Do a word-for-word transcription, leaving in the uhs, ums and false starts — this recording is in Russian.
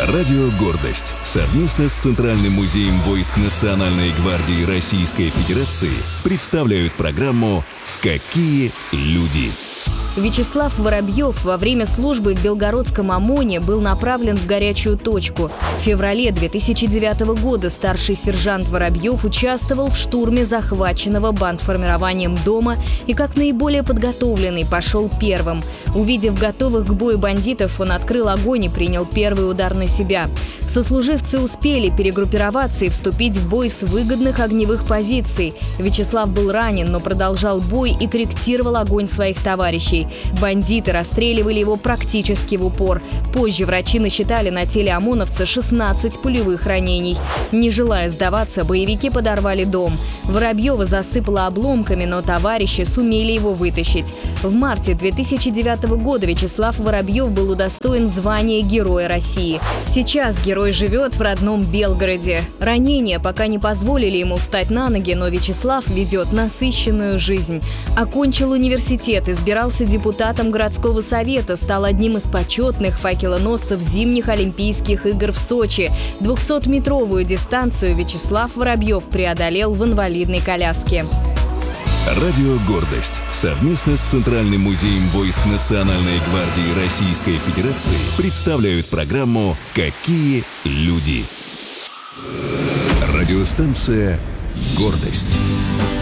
Радио «Гордость» совместно с Центральным музеем войск Национальной гвардии Российской Федерации представляют программу «Какие люди?». Вячеслав Воробьев во время службы в Белгородском ОМОНе был направлен в горячую точку. В феврале две тысячи девятого года старший сержант Воробьев участвовал в штурме захваченного бандформированием дома и как наиболее подготовленный пошел первым. Увидев готовых к бою бандитов, он открыл огонь и принял первый удар на себя. Сослуживцы успели перегруппироваться и вступить в бой с выгодных огневых позиций. Вячеслав был ранен, но продолжал бой и корректировал огонь своих товарищей. Бандиты расстреливали его практически в упор. Позже врачи насчитали на теле ОМОНовца шестнадцать пулевых ранений. Не желая сдаваться, боевики подорвали дом. Воробьева засыпало обломками, но товарищи сумели его вытащить. В марте две тысячи девятого года Вячеслав Воробьев был удостоен звания Героя России. Сейчас герой живет в родном Белгороде. Ранения пока не позволили ему встать на ноги, но Вячеслав ведет насыщенную жизнь. Окончил университет, избирался депутатом городского совета, стал одним из почетных факелоносцев зимних Олимпийских игр в Сочи. двухсотметровую дистанцию Вячеслав Воробьев преодолел в инвалидной коляске. Радио «Гордость» совместно с Центральным музеем войск Национальной гвардии Российской Федерации представляют программу «Какие люди?». Радиостанция «Гордость».